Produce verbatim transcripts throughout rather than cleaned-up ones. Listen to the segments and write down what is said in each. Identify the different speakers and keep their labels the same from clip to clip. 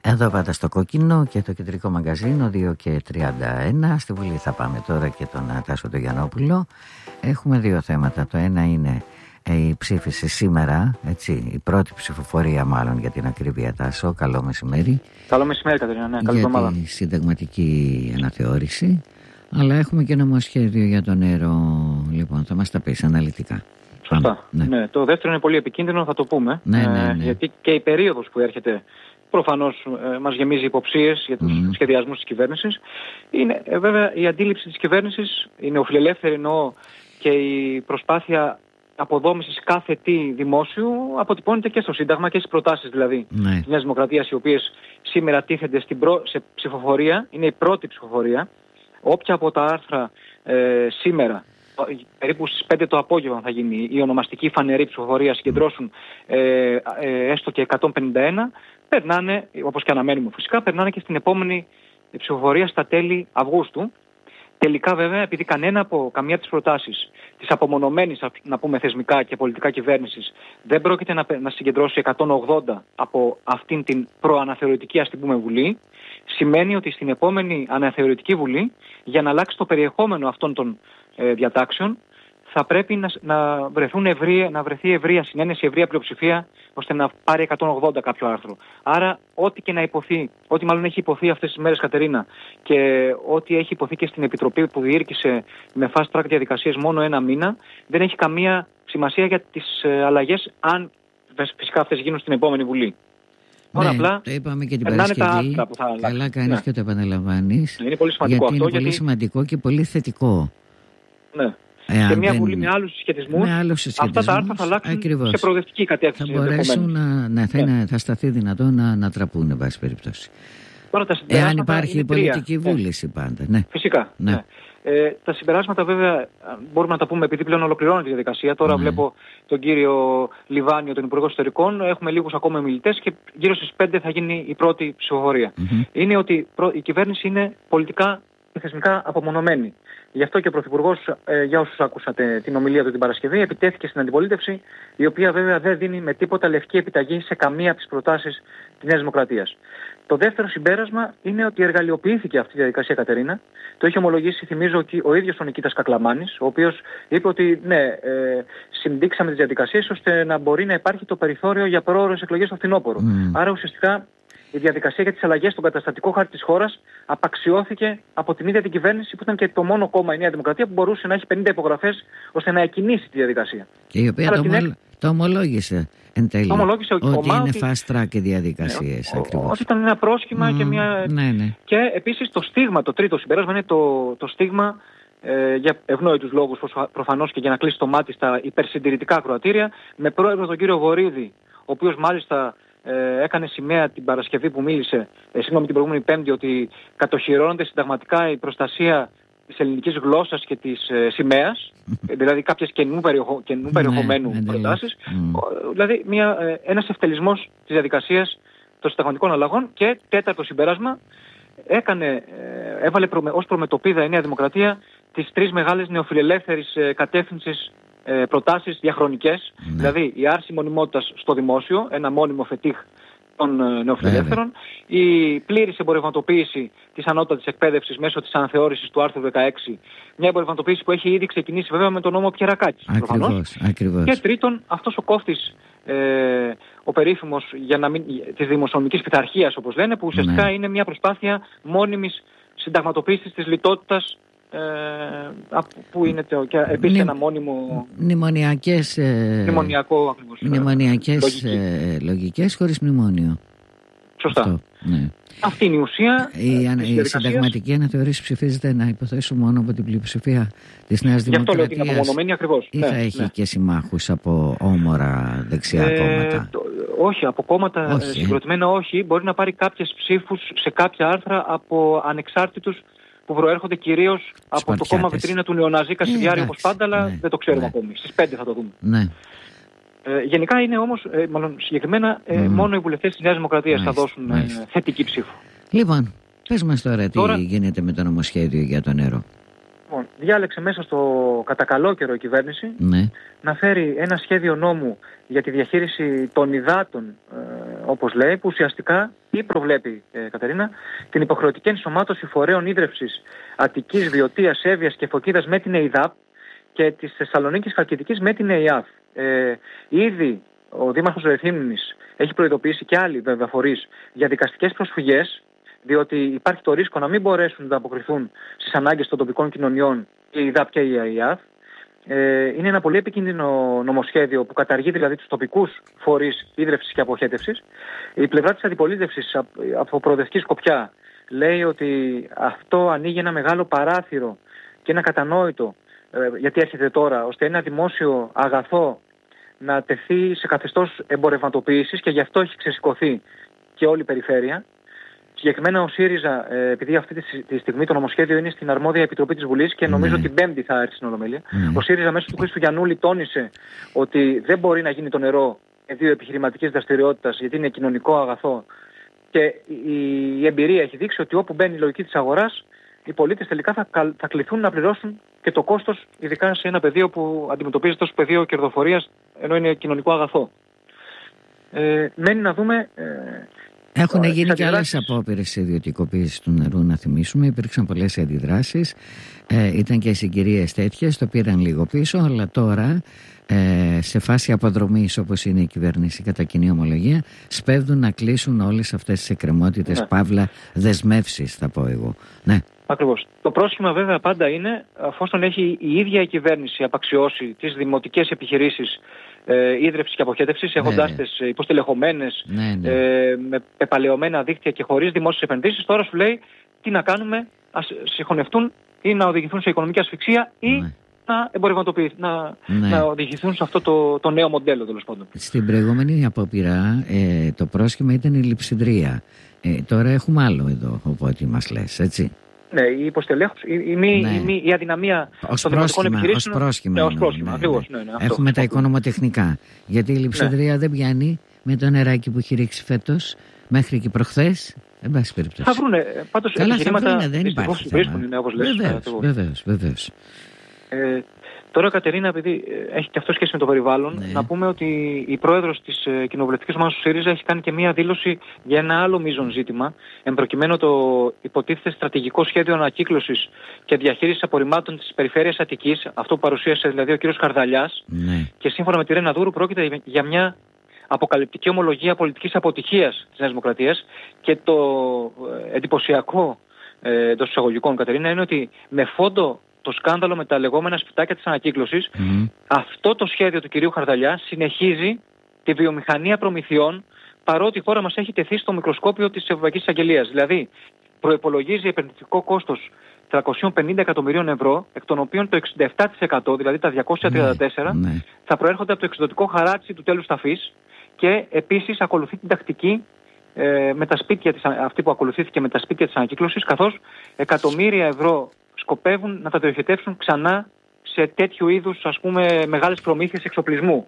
Speaker 1: Εδώ πάτε στο κόκκινο και το κεντρικό μαγκαζίνο δύο και τριάντα ένα. Στη Βουλή θα πάμε τώρα και τον Τάσο τον Γιαννόπουλο. Έχουμε δύο θέματα. Το ένα είναι η ψήφιση σήμερα, έτσι, η πρώτη ψηφοφορία μάλλον για την ακρίβεια. Τάσο, καλό μεσημέρι.
Speaker 2: Καλό μεσημέρι, Κατερίνα, ναι, καλή εβδομάδα.
Speaker 1: Για τη συνταγματική αναθεώρηση. Αλλά έχουμε και νομοσχέδιο για το νερό. Λοιπόν, θα μας τα πεις αναλυτικά.
Speaker 2: Σωστά. Ναι. Ναι, το δεύτερο είναι πολύ επικίνδυνο, θα το πούμε.
Speaker 1: Ναι, ναι, ναι.
Speaker 2: Ε, γιατί και η περίοδος που έρχεται προφανώς ε, μας γεμίζει υποψίες για τους mm. σχεδιασμούς της κυβέρνησης. Είναι ε, βέβαια η αντίληψη της κυβέρνησης, η νεοφιλελεύθερη εννοώ, και η προσπάθεια αποδόμησης κάθε τι δημόσιου αποτυπώνεται και στο Σύνταγμα και στις προτάσεις δηλαδή
Speaker 1: ναι.
Speaker 2: της Νέας Δημοκρατίας, οι οποίες σήμερα τίθενται στην προ... σε ψηφοφορία. Είναι η πρώτη ψηφοφορία. Όποια από τα άρθρα ε, σήμερα, περίπου στις πέντε το απόγευμα θα γίνει η ονομαστική φανερή ψηφοφορία, συγκεντρώσουν ε, ε, έστω και εκατόν πενήντα ένα, περνάνε, όπως και αναμένουμε φυσικά, περνάνε και στην επόμενη ψηφοφορία στα τέλη Αυγούστου. Τελικά βέβαια, επειδή κανένα από καμία από τις προτάσεις της απομονωμένης, να πούμε, θεσμικά και πολιτικά κυβέρνησης δεν πρόκειται να, να συγκεντρώσει εκατόν ογδόντα από αυτήν την προαναθεωρητική, ας την πούμε, Βουλή, σημαίνει ότι στην επόμενη αναθεωρητική Βουλή, για να αλλάξει το περιεχόμενο αυτών των ε, διατάξεων, θα πρέπει να, να, βρεθούν ευρεία, να βρεθεί ευρεία συνένεση, ευρεία πλειοψηφία, ώστε να πάρει εκατόν ογδόντα κάποιο άρθρο. Άρα, ό,τι και να υποθεί, ό,τι μάλλον έχει υποθεί αυτές τις μέρες, Κατερίνα, και ό,τι έχει υποθεί και στην Επιτροπή που διήρκησε με fast track διαδικασίες μόνο ένα μήνα, δεν έχει καμία σημασία για τις ε, αλλαγές, αν φυσικά αυτές γίνουν στην επόμενη Βουλή.
Speaker 1: Ναι,
Speaker 2: απλά
Speaker 1: το είπαμε και την Παρασκευή. Καλά κάνεις ναι. και το επαναλαμβάνεις.
Speaker 2: Είναι πολύ σημαντικό
Speaker 1: γιατί
Speaker 2: αυτό.
Speaker 1: Είναι πολύ
Speaker 2: γιατί...
Speaker 1: σημαντικό και πολύ θετικό.
Speaker 2: Ναι.
Speaker 1: Εάν
Speaker 2: και μια
Speaker 1: δεν...
Speaker 2: Βουλή με άλλους συσχετισμούς, αυτά τα άρθρα θα αλλάξουν
Speaker 1: ακριβώς.
Speaker 2: σε προοδευτική κατεύθυνση.
Speaker 1: Θα μπορέσουν να, ναι, θα, είναι, θα σταθεί δυνατόν να, να τραπούν, εν πάση περιπτώσει. Εάν υπάρχει πολιτική βούληση ναι. πάντα. Ναι.
Speaker 2: Φυσικά.
Speaker 1: Ναι.
Speaker 2: Ναι. Ε, τα συμπεράσματα βέβαια μπορούμε να τα πούμε επειδή πλέον ολοκληρώνει τη διαδικασία. Τώρα ναι. βλέπω τον κύριο Λιβάνιο, τον Υπουργό Εσωτερικών. Έχουμε λίγους ακόμα μιλητές και γύρω στις πέντε θα γίνει η πρώτη ψηφοφορία. Mm-hmm. Είναι ότι η κυβέρνηση είναι πολιτικά και θεσμικά απομονωμένη. Γι' αυτό και ο Πρωθυπουργός, ε, για όσους άκουσατε την ομιλία του την Παρασκευή, επιτέθηκε στην αντιπολίτευση, η οποία βέβαια δεν δίνει με τίποτα λευκή επιταγή σε καμία από τις προτάσεις της Νέας Δημοκρατίας. Το δεύτερο συμπέρασμα είναι ότι εργαλειοποιήθηκε αυτή η διαδικασία, Κατερίνα. Το έχει ομολογήσει, θυμίζω, και ο ίδιος ο Νικήτας Κακλαμάνης, ο οποίος είπε ότι ναι, ε, συμπήξαμε τις διαδικασίες ώστε να μπορεί να υπάρχει το περιθώριο για προώρες εκλογές στο φθινόπωρο. Mm. Άρα ουσιαστικά η διαδικασία για τις αλλαγές στον καταστατικό χάρτη της χώρας απαξιώθηκε από την ίδια την κυβέρνηση, που ήταν και το μόνο κόμμα, η Νέα Δημοκρατία, που μπορούσε να έχει πενήντα υπογραφές ώστε να εκκινήσει τη διαδικασία.
Speaker 1: Και η οποία το, ομολ... εκ... το ομολόγησε εν τέλει.
Speaker 2: Το ομολόγησε ο
Speaker 1: ότι
Speaker 2: κομμά,
Speaker 1: είναι
Speaker 2: ότι...
Speaker 1: fast track οι διαδικασίες. Ναι, ακριβώς.
Speaker 2: Ότι ήταν ένα πρόσχημα mm, και μια.
Speaker 1: Ναι, ναι.
Speaker 2: Και επίσης το στίγμα, το τρίτο συμπέρασμα είναι το, το στίγμα. Ε, για ευνόητους λόγους προφανώς και για να κλείσει το μάτι στα υπερσυντηρητικά ακροατήρια, με πρόεδρο τον κύριο Βορίδη, ο οποίος μάλιστα ε, έκανε σημαία την Παρασκευή που μίλησε, ε, συγγνώμη, την προηγούμενη Πέμπτη, ότι κατοχυρώνεται συνταγματικά η προστασία της ελληνικής γλώσσας και της ε, σημαίας, δηλαδή κάποιες καινού, περιοχο, καινού περιεχομένου
Speaker 1: ναι,
Speaker 2: προτάσεις,
Speaker 1: mm.
Speaker 2: δηλαδή μια, ε, ένας ευτελισμός της διαδικασίας των συνταγματικών αλλαγών. Και τέταρτο συμπέρασμα, έκανε, ε, έβαλε προμε, ως προμετωπίδα η Νέα Δημοκρατία τις τρεις μεγάλες νεοφιλελεύθερης ε, κατεύθυνσης ε, προτάσεις διαχρονικές, ναι. δηλαδή η άρση μονιμότητας στο δημόσιο, ένα μόνιμο φετίχ των ε, νεοφιλελεύθερων, ναι, η πλήρης εμπορευματοποίηση της ανώτατης εκπαίδευσης μέσω της αναθεώρησης του άρθρου δεκαέξι, μια εμπορευματοποίηση που έχει ήδη ξεκινήσει βέβαια με τον νόμο Πιερακάκη.
Speaker 1: Ακριβώς, ακριβώς.
Speaker 2: Και τρίτον, αυτός ο κόφτης, ε, ο περίφημος για να μην, της δημοσιονομικής πειθαρχίας, όπως λένε, που ουσιαστικά ναι. είναι μια προσπάθεια μόνιμης συνταγματοποίησης της λιτότητας, Ε, που είναι το, και επίσης Νη, ένα μόνιμο
Speaker 1: μνημονιακές, ε,
Speaker 2: μνημονιακό ακριβώς,
Speaker 1: μνημονιακές λογική. ε, λογικές χωρίς μνημόνιο.
Speaker 2: Σωστά.
Speaker 1: Αυτό, ναι.
Speaker 2: Αυτή είναι η ουσία.
Speaker 1: Η, ε, η συνταγματική αναθεώρηση ψηφίζεται, να υποθέσω, μόνο από την πλειοψηφία της Νέας Δημοκρατίας.
Speaker 2: Γι' αυτό λέω ότι είναι απομονωμένη ακριβώς.
Speaker 1: Ή
Speaker 2: ναι,
Speaker 1: θα έχει
Speaker 2: ναι.
Speaker 1: και συμμάχους από όμορα δεξιά ε, κόμματα?
Speaker 2: Το, όχι, από κόμματα
Speaker 1: όχι,
Speaker 2: συγκροτημένα όχι. Μπορεί να πάρει κάποιες ψήφους σε κάποια άρθρα από ανεξάρτητους που προέρχονται κυρίως από το κόμμα βιτρίνα του Νεοναζί Κασιδιάρη, ε, όπως πάντα, αλλά ναι, δεν το ξέρουμε ναι. ακόμη. Στις πέντε θα το δούμε.
Speaker 1: Ναι.
Speaker 2: Ε, γενικά είναι όμως, ε, μάλλον συγκεκριμένα, ε, mm. μόνο οι βουλευτές της Νέας Δημοκρατίας θα δώσουν ε, θετική ψήφο.
Speaker 1: Λοιπόν, πες μας τώρα,
Speaker 2: τώρα
Speaker 1: τι γίνεται με το νομοσχέδιο για το νερό.
Speaker 2: Λοιπόν, διάλεξε μέσα στο κατά καλό καιρό η κυβέρνηση
Speaker 1: ναι.
Speaker 2: να φέρει ένα σχέδιο νόμου για τη διαχείριση των υδάτων, ε, όπως λέει, που ουσιαστικά ή προβλέπει, ε, Κατερίνα, την υποχρεωτική ενσωμάτωση φορέων ίδρευσης Αττικής, Βιωτίας, Εύβοιας και Φωκίδας με την ΕΙΔΑΠ και της Θεσσαλονίκης Χαλκιδικής με την ΕΙΑΦ. Ε, ήδη ο Δήμαρχος Ρεθύμνης έχει προειδοποιήσει και άλλοι βέβαια φορείς για δικαστικές προσφυγές, διότι υπάρχει το ρίσκο να μην μπορέσουν να αποκριθούν στις ανάγκες των τοπικών κοινωνιών η ΕΙΔΑΠ και η ΕΙΑΦ. Ε, είναι ένα πολύ επικίνδυνο νομοσχέδιο που καταργεί δηλαδή τους τοπικούς φορείς ίδρευσης και αποχέτευσης. Η πλευρά της αντιπολίτευσης από προοδευτική σκοπιά λέει ότι αυτό ανοίγει ένα μεγάλο παράθυρο και ένα κατανόητο, ε, γιατί έρχεται τώρα, ώστε ένα δημόσιο αγαθό να τεθεί σε καθεστώς εμπορευματοποίησης και γι' αυτό έχει ξεσηκωθεί και όλη η περιφέρεια. Συγκεκριμένα ο ΣΥΡΙΖΑ, ε, επειδή αυτή τη στιγμή το νομοσχέδιο είναι στην αρμόδια επιτροπή της Βουλής και νομίζω
Speaker 1: ναι.
Speaker 2: την Πέμπτη θα έρθει στην Ολομέλεια,
Speaker 1: ναι. ο
Speaker 2: ΣΥΡΙΖΑ μέσω του Χρήστου Γιαννούλη τόνισε ότι δεν μπορεί να γίνει το νερό με δύο επιχειρηματικές δραστηριότητες γιατί είναι κοινωνικό αγαθό και η εμπειρία έχει δείξει ότι όπου μπαίνει η λογική της αγοράς, οι πολίτες τελικά θα, θα κληθούν να πληρώσουν και το κόστος, ειδικά σε ένα πεδίο που αντιμετωπίζεται ως πεδίο κερδοφορίας ενώ είναι κοινωνικό αγαθό. Ε, μένει να δούμε... Ε,
Speaker 1: Έχουν ε, γίνει και άλλες απόπειρες ιδιωτικοποίησης του νερού, να θυμίσουμε. Υπήρξαν πολλές αντιδράσεις. Ε, ήταν και συγκυρίες τέτοιες, το πήραν λίγο πίσω, αλλά τώρα ε, σε φάση αποδρομής όπως είναι η κυβέρνηση κατά κοινή ομολογία, σπέβδουν να κλείσουν όλες αυτές τις εκκρεμότητες, ναι. παύλα δεσμεύσεις θα πω εγώ. Ναι.
Speaker 2: Ακριβώς. Το πρόσχημα βέβαια πάντα είναι, αφόσον έχει η ίδια η κυβέρνηση απαξιώσει τις δημοτικές επιχειρήσεις ε, ίδρυυσης και αποχέτευσης, ναι. έχοντας τις υποστελεχωμένες, ναι, ναι. Ε, με πεπαλαιωμένα δίκτυα και χωρίς δημόσιες επενδύσεις, τώρα σου λέει τι να κάνουμε, ας συγχωνευτούν ή να οδηγηθούν σε οικονομική ασφυξία ή ναι. να εμπορευματοποιηθούν, να, ναι. να οδηγηθούν σε αυτό το, το νέο μοντέλο τέλος πάντων.
Speaker 1: Στην προηγούμενη απόπειρα ε, το πρόσχημα ήταν η Λειψιδρία. Ε, τώρα έχουμε άλλο εδώ, οπότε μας λες, έτσι.
Speaker 2: Ναι, η υποστελέχωση, η, η, μη, ναι. η, μη, η αδυναμία
Speaker 1: ως
Speaker 2: των δημοτικών επιχειρήσεων.
Speaker 1: Ως πρόσχημα.
Speaker 2: Ναι, ως πρόσχημα,
Speaker 1: ναι,
Speaker 2: ακριβώς. Ναι, ναι, αυτό,
Speaker 1: έχουμε
Speaker 2: αυτό.
Speaker 1: τα οικονομοτεχνικά. Γιατί η Λειψιδρία ναι. δεν πιάνει με το νεράκι που έχει ρίξει φέτος μέχρι και προχθές. Εν πάση περιπτώσει.
Speaker 2: Θα βρούνε. Πάντως
Speaker 1: καλά,
Speaker 2: επιχειρήματα
Speaker 1: θα βρούνε, δεν υπάρχει θέμα.
Speaker 2: Είναι, όπως λες,
Speaker 1: βεβαίως, βεβαίως, βεβαίως.
Speaker 2: Ε, τώρα, Κατερίνα, επειδή έχει και αυτό σχέση με το περιβάλλον, ναι. να πούμε ότι η πρόεδρος της ε, κοινοβουλευτικής ομάδας του ΣΥΡΙΖΑ έχει κάνει και μία δήλωση για ένα άλλο μείζον ζήτημα, εμπροκειμένου το υποτίθεται στρατηγικό σχέδιο ανακύκλωσης και διαχείρισης απορριμμάτων της περιφέρειας Αττικής, αυτό που παρουσίασε δηλαδή ο κ. Χαρδαλιάς,
Speaker 1: ναι.
Speaker 2: και σύμφωνα με τη Ρένα Δούρου πρόκειται για μια αποκαλυπτική ομολογία πολιτικής αποτυχίας της Νέας Δημοκρατίας και το ε, εντυπωσιακό ε, εντός εισαγωγικών, Κατερίνα, είναι ότι με φόντο το σκάνδαλο με τα λεγόμενα σπιτάκια της ανακύκλωσης, mm. αυτό το σχέδιο του κυρίου Χαρδαλιά συνεχίζει τη βιομηχανία προμηθειών, παρότι η χώρα μας έχει τεθεί στο μικροσκόπιο της Ευρωπαϊκής Εισαγγελίας. Δηλαδή, προϋπολογίζει επενδυτικό κόστος τριακόσια πενήντα εκατομμυρίων ευρώ, εκ των οποίων το εξήντα επτά τοις εκατό, δηλαδή τα διακόσια τριάντα τέσσερα, mm. Mm. θα προέρχονται από το εξοδοτικό χαράτσι του τέλους ταφής και επίσης ακολουθεί την τακτική ε, με τα σπίτια της, αυτή που ακολουθήθηκε με τα σπίτια της ανακύκλωσης, καθώς εκατομμύρια ευρώ σκοπεύουν να τα διοχετεύσουν ξανά σε τέτοιου είδους, ας πούμε, μεγάλες προμήθειες εξοπλισμού.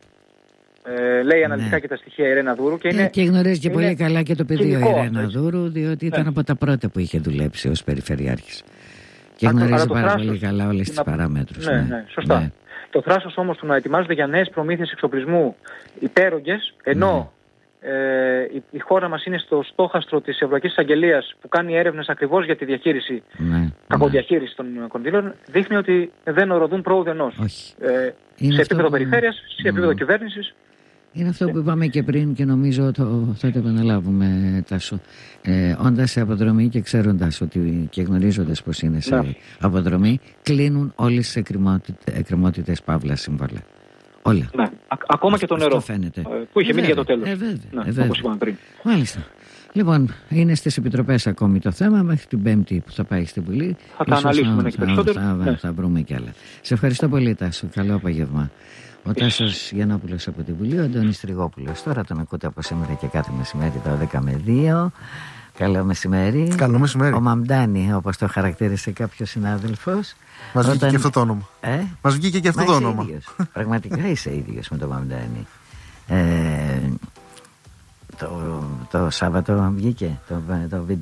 Speaker 2: Ε, λέει αναλυτικά ναι. και τα στοιχεία η Ρένα Δούρου. Και, είναι,
Speaker 1: ε, και γνωρίζει και πολύ καλά και το πεδίο η Ρένα
Speaker 2: αυτό,
Speaker 1: Δούρου, διότι ήταν ναι. από τα πρώτα που είχε δουλέψει ως περιφερειάρχης. Και γνωρίζει πάρα θράσος, πολύ καλά όλες τις να... παράμετρους.
Speaker 2: Ναι, ναι, ναι σωστά. Ναι. Το θράσος όμως του να ετοιμάζονται για νέες προμήθειες εξοπλισμού υπέρογγες, ενώ ναι. Ε, η, η χώρα μας είναι στο στόχαστρο της Ευρωπαϊκής Εισαγγελίας που κάνει έρευνες ακριβώς για τη διαχείριση, ναι, κακοδιαχείριση ναι. των κονδύλων, δείχνει ότι δεν οροδούν προουδενός. Ε, σε επίπεδο που... περιφέρειας, σε επίπεδο mm. κυβέρνησης.
Speaker 1: Είναι αυτό που είπαμε και πριν και νομίζω το, θα το επαναλάβουμε, Τάσο. Ε, όντας σε αποδρομή και ξέροντας ότι και γνωρίζοντας πως είναι σε ναι. αποδρομή, κλείνουν όλες τις εκκρεμότητες παύλα σύμβολα. Όλα.
Speaker 2: Ναι. Α- ακόμα αυτό, και το νερό
Speaker 1: φαίνεται.
Speaker 2: Που είχε ε, μείνει για το τέλος.
Speaker 1: Ε, βέβαια,
Speaker 2: ναι,
Speaker 1: ε,
Speaker 2: όπως είπαμε πριν.
Speaker 1: Μάλιστα. Λοιπόν, είναι στις επιτροπές ακόμη το θέμα, μέχρι την Πέμπτη που θα πάει στη Βουλή.
Speaker 2: Θα τα αναλύσουμε να, και περισσότερο.
Speaker 1: Θα, θα, ναι. θα βρούμε κι άλλα. Σε ευχαριστώ πολύ, Τάσο. Καλό απόγευμα. Ο Τάσος Γιαννόπουλος από τη Βουλή, ο Αντώνης Τριγόπουλος. Τώρα τον ακούτε από σήμερα και κάθε μεσημέρι το δέκα με δύο. Καλό μεσημέρι.
Speaker 3: Καλό μεσημέρι.
Speaker 1: Ο Μαμντάνη, όπως το χαρακτήρισε κάποιος συνάδελφος.
Speaker 3: Μας βγήκε Όταν... και αυτό το όνομα.
Speaker 1: Ε?
Speaker 3: Μας βγήκε και αυτό το όνομα.
Speaker 1: Ίδιος. Πραγματικά είσαι ίδιος με τον Μαμντάνη. Ε, το, το Σάββατο βγήκε το, το βίντεο.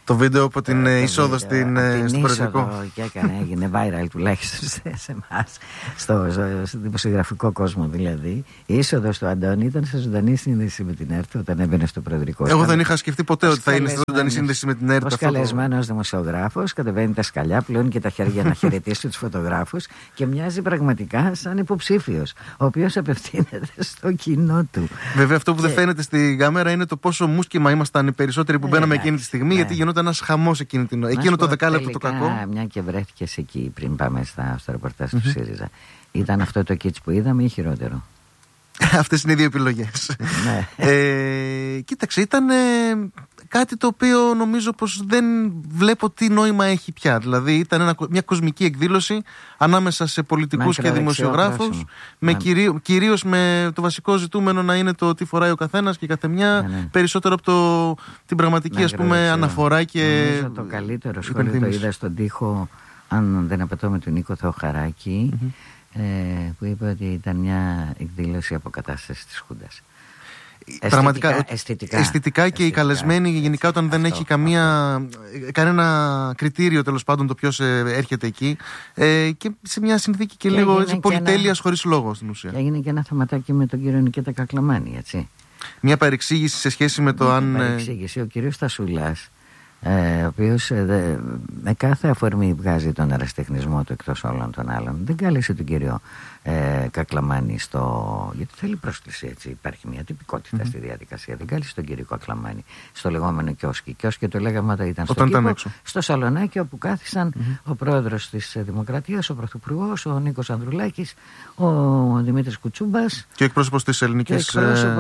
Speaker 3: Το βίντεο από την ε, είσοδο στην,
Speaker 1: ε,
Speaker 3: στο περιοδικό.
Speaker 1: Και έκανε, έγινε viral τουλάχιστον σε εμάς, στο, στο, στο δημοσιογραφικό κόσμο δηλαδή. Η είσοδος του Αντώνη ήταν σε ζωντανή σύνδεση με την ΕΡΤ όταν έμπαινε στο προεδρικό.
Speaker 3: Εγώ δεν είχα σκεφτεί ποτέ ότι θα είναι σε ζωντανή σύνδεση με την ΕΡΤ.
Speaker 1: Ως καλεσμένος δημοσιογράφος, κατεβαίνει τα σκαλιά, πλέον και τα χέρια να χαιρετήσει τους φωτογράφους και μοιάζει πραγματικά σαν υποψήφιος, ο οποίος απευθύνεται στο κοινό του.
Speaker 3: Βέβαια, αυτό που και... δεν φαίνεται στη κάμερα είναι το πόσο μουσκεμα ήμασταν οι περισσότεροι που ε, μπαίναμε εκείνη τη στιγμή, ναι. Γιατί γινόταν ένας χαμός εκείνη την ώρα. Εκείνο το δεκάλεπτο το κακό.
Speaker 1: Μια και βρέθηκες εκεί πριν πάμε στα, στο ρεπορτάζ mm-hmm. του ΣΥΡΙΖΑ. Ήταν αυτό το κίτς που είδαμε ή χειρότερο?
Speaker 3: Αυτές είναι οι δύο επιλογές. Ναι. ε, κοίταξε, ήταν ε, κάτι το οποίο νομίζω πως δεν βλέπω τι νόημα έχει πια. Δηλαδή ήταν ένα, μια κοσμική εκδήλωση ανάμεσα σε πολιτικούς και δημοσιογράφους, με κυρίω, κυρίως με το βασικό ζητούμενο να είναι το τι φοράει ο καθένας και καθεμιά, ναι, ναι. Περισσότερο από το, την πραγματική ας πούμε αναφορά και...
Speaker 1: Νομίζω το καλύτερο σχόλιο το είδα στον τοίχο, αν δεν απατώ, με τον Νίκο Θεοχαράκη, mm-hmm. Ε, που είπε ότι ήταν μια εκδήλωση αποκατάστασης της Χούντας.
Speaker 3: Πραγματικά,
Speaker 1: αισθητικά, αισθητικά,
Speaker 3: αισθητικά και αισθητικά, οι καλεσμένοι έτσι, γενικά όταν αυτό, δεν έχει καμία, αυτό. κανένα κριτήριο τέλος πάντων το ποιος ε, έρχεται εκεί ε, και σε μια συνθήκη και, και λίγο έτσι, πολυτέλειας χωρίς λόγο στην ουσία.
Speaker 1: Και έγινε και ένα θεματάκι με τον κύριο Νικήτα Κακλαμάνη, έτσι.
Speaker 3: Μια παρεξήγηση σε σχέση με το
Speaker 1: μια
Speaker 3: αν...
Speaker 1: παρεξήγηση, ο κύριος Στασούλας, Ε, ο οποίος ε, με κάθε αφορμή βγάζει τον αεραστεχνισμό του εκτός όλων των άλλων. Δεν κάλεσε τον κύριο ε, Κακλαμάνη στο... γιατί θέλει πρόσκληση, έτσι. Υπάρχει μια τυπικότητα mm-hmm. στη διαδικασία. Δεν κάλεσε τον κύριο Κακλαμάνη στο λεγόμενο κιόσκι. Κιόσκι το λέγαμε όταν ήταν στο κήπο, στο Σαλονάκι, όπου κάθισαν mm-hmm. ο πρόεδρος της Δημοκρατίας, ο πρωθυπουργός, ο Νίκος Ανδρουλάκης, ο Δημήτρης Κουτσούμπας
Speaker 3: και ο εκπρόσωπος της Ελληνικής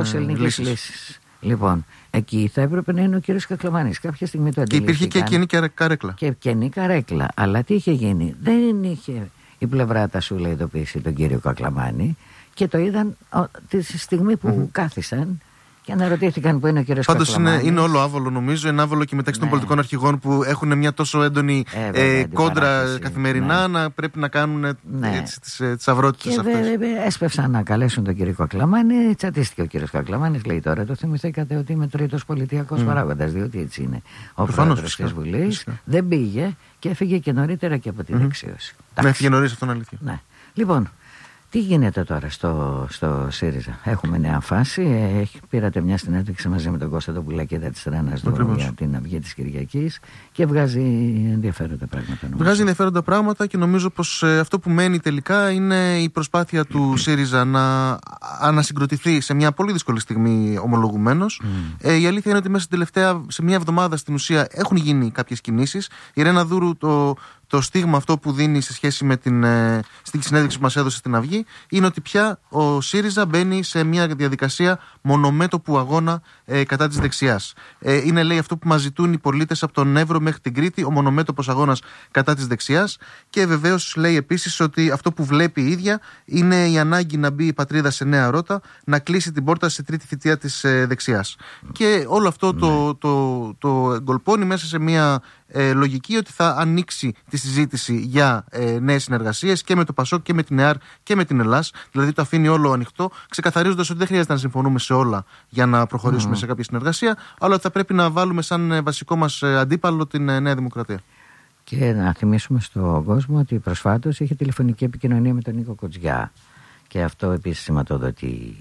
Speaker 3: Λύσης.
Speaker 1: Λοιπόν, εκεί θα έπρεπε να είναι ο κύριος Κακλαμάνης. Κάποια στιγμή το αντιλήφθηκαν.
Speaker 3: Και υπήρχε και καινή καρέκλα.
Speaker 1: Και καινή καρέκλα. Αλλά τι είχε γίνει? Δεν είχε η πλευρά Τασούλα ειδοποιήσει τον κύριο Κακλαμάνη και το είδαν ο, τη στιγμή που mm-hmm. κάθισαν και αναρωτήθηκαν που είναι ο κύριος Κακλαμάνης.
Speaker 3: Πάντως είναι, είναι όλο άβολο, νομίζω. Είναι άβολο και μεταξύ ναι. των πολιτικών αρχηγών που έχουν μια τόσο έντονη ε, βέβαια, ε, κόντρα καθημερινά ναι. να πρέπει να κάνουν ναι. τις, τις αυρότητες αυτές.
Speaker 1: Και βε, έσπευσαν να καλέσουν τον κύριο Κακλαμάνη. Τσατίστηκε ο κύριος Κακλαμάνης. Λέει τώρα το θυμηθήκατε ότι είμαι τρίτος πολιτιακός mm. παράγοντας, διότι έτσι είναι. Ο πρόεδρος της Βουλής δεν πήγε και έφυγε και νωρίτερα και από τη mm. δεξίωση.
Speaker 3: Ναι, έφυγε νωρίς, αυτό είναι αλήθεια.
Speaker 1: Ναι. Λοιπόν. Τι γίνεται τώρα στο, στο ΣΥΡΙΖΑ? Έχουμε νέα φάση. Ε, πήρατε μια συνέντευξη μαζί με τον Κώστα τον Πουλακίδα της Ρένας για την αυγή της Κυριακής και βγάζει ενδιαφέροντα πράγματα. Νομίζω.
Speaker 3: Βγάζει ενδιαφέροντα πράγματα και νομίζω πως ε, αυτό που μένει τελικά είναι η προσπάθεια του ΣΥΡΙΖΑ να ανασυγκροτηθεί σε μια πολύ δύσκολη στιγμή ομολογουμένως. Mm. Ε, η αλήθεια είναι ότι μέσα τελευταία, σε μια εβδομάδα στην ουσία έχουν γίνει κάποιες κινήσεις. Η Ρένα Δούρου το... Το στίγμα αυτό που δίνει σε σχέση με την ε, στην συνέντευξη που μας έδωσε στην Αυγή είναι ότι πια ο ΣΥΡΙΖΑ μπαίνει σε μια διαδικασία μονομέτωπου αγώνα ε, κατά της δεξιάς. Ε, είναι, λέει, αυτό που μας ζητούν οι πολίτες από τον Εύρο μέχρι την Κρήτη, ο μονομέτωπος αγώνας κατά της δεξιάς. Και βεβαίως λέει επίσης ότι αυτό που βλέπει η ίδια είναι η ανάγκη να μπει η πατρίδα σε νέα ρότα, να κλείσει την πόρτα σε τρίτη θητεία της ε, δεξιάς. Και όλο αυτό ναι. το, το, το, το εγκολπώνει μέσα σε μια ε, λογική ότι θα ανοίξει τη συζήτηση για ε, νέες συνεργασίες και με το ΠΑΣΟΚ και με την ΕΑΡ και με την ΕΛΑΣ. Δηλαδή το αφήνει όλο ανοιχτό, ξεκαθαρίζοντας ότι δεν χρειάζεται να συμφωνούμε σε όλα για να προχωρήσουμε mm. σε κάποια συνεργασία, αλλά ότι θα πρέπει να βάλουμε σαν βασικό μας αντίπαλο την ε, Νέα Δημοκρατία.
Speaker 1: Και να θυμίσουμε στον κόσμο ότι προσφάτως είχε τηλεφωνική επικοινωνία με τον Νίκο Κοτζιά. Και αυτό επίσης σηματοδοτεί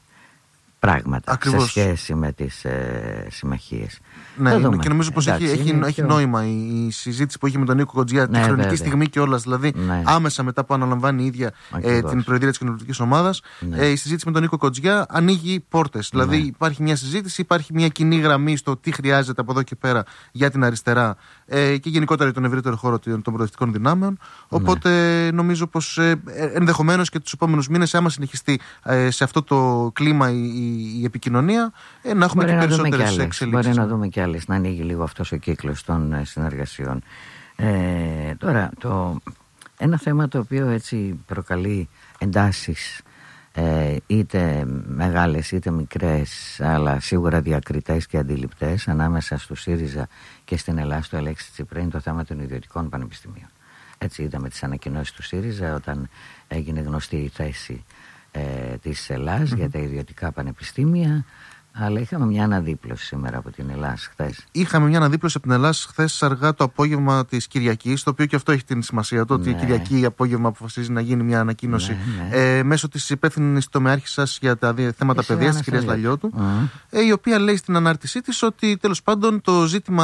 Speaker 1: πράγματα ακριβώς. Σε σχέση με τις ε, συμμαχίες.
Speaker 3: Ναι, και νομίζω πως έχει, έχει, έχει πιο... νόημα η, η συζήτηση που είχε με τον Νίκο Κοτζιά, ναι, τη χρονική βέβαια. στιγμή κιόλας, δηλαδή ναι. άμεσα μετά που αναλαμβάνει η ίδια ε, την προεδρία της κοινοβουλευτικής ομάδας, ναι. ε, η συζήτηση με τον Νίκο Κοτζιά ανοίγει πόρτες. Ναι. Δηλαδή υπάρχει μια συζήτηση, υπάρχει μια κοινή γραμμή στο τι χρειάζεται από εδώ και πέρα για την αριστερά ε, και γενικότερα για τον ευρύτερο χώρο των προοδευτικών δυνάμεων. Οπότε ναι. νομίζω πως ε, ενδεχομένως και τους επόμενους μήνες, άμα συνεχιστεί ε, σε αυτό το κλίμα η, η, η επικοινωνία, ε, να έχουμε μπορεί και περισσότερες εξελίξεις.
Speaker 1: Μπορεί να δούμε κι άλλες, να ανοίγει λίγο αυτός ο κύκλος των ε, συνεργασιών. Ε, τώρα, το, ένα θέμα το οποίο έτσι προκαλεί εντάσεις, ε, είτε μεγάλες είτε μικρές, αλλά σίγουρα διακριτές και αντιληπτές, ανάμεσα στο ΣΥΡΙΖΑ και στην Ελλάδα, στο Αλέξη Τσίπρα, είναι το θέμα των ιδιωτικών πανεπιστημίων. Έτσι είδαμε τις ανακοινώσεις του ΣΥΡΙΖΑ όταν έγινε γνωστή η θέση ε, της Ελλάδας mm-hmm. για τα ιδιωτικά πανεπιστήμια. Αλλά είχαμε μια αναδίπλωση σήμερα από την Ελλάδα χθες.
Speaker 3: Είχαμε μια αναδίπλωση από την Ελλάδα χθες αργά το απόγευμα της Κυριακής, το οποίο και αυτό έχει την σημασία του, ότι
Speaker 1: ναι.
Speaker 3: η Κυριακή απόγευμα αποφασίζει να γίνει μια ανακοίνωση
Speaker 1: ναι, ναι.
Speaker 3: Ε, μέσω της υπεύθυνης τομεάρχης σας για τα θέματα παιδείας, της κυρίας Λαλιώτου,
Speaker 1: mm.
Speaker 3: ε, η οποία λέει στην ανάρτησή της ότι τέλος πάντων το ζήτημα